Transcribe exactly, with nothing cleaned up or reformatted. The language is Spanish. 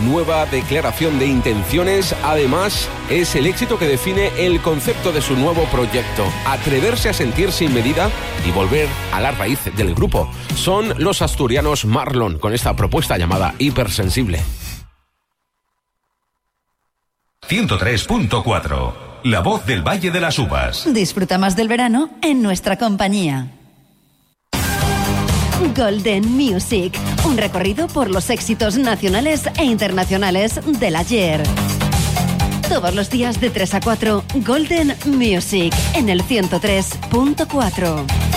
nueva declaración de intenciones. Además, es el éxito que define el concepto de su nuevo proyecto: atreverse a sentir sin medida y volver a la raíz del grupo. Son los asturianos Marlon, con esta propuesta llamada Hipersensible. ciento tres punto cuatro, La Voz del Valle de las Uvas. Disfruta más del verano en nuestra compañía. Golden Music, un recorrido por los éxitos nacionales e internacionales del ayer. Todos los días de tres a cuatro, Golden Music en el ciento tres punto cuatro.